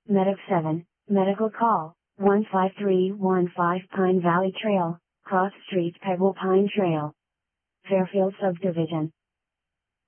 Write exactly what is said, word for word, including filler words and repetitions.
Medic seven, Medical Call, one five three one five Pine Valley Trail, Cross Street Pebble Pine Trail. Fairfield Subdivision.